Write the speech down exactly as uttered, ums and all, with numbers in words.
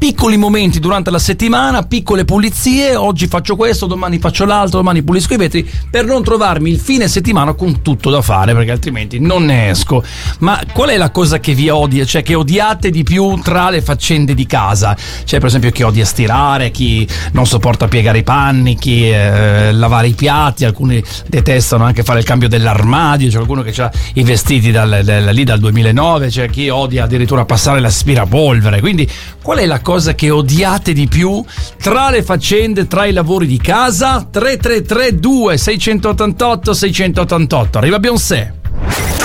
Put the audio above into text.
piccoli momenti durante la settimana, piccole pulizie, oggi faccio questo, domani faccio l'altro, domani pulisco i vetri, per non trovarmi il fine settimana con tutto da fare, perché altrimenti non ne esco. Ma qual è la cosa che vi odia, cioè che odiate di più tra le faccende di casa? C'è per esempio chi odia stirare, chi non sopporta piegare i panni, chi eh, lavare i piatti, alcuni detestano anche fare il cambio dell'armadio, c'è qualcuno che ha i vestiti dal, dal, lì dal duemilanove, c'è chi odia addirittura passare l'aspirapolvere. Quindi qual è la cosa che odiate di più tra le faccende, tra i lavori di casa? Tre tre tre due sei otto otto sei otto otto. Arriva Beyoncé.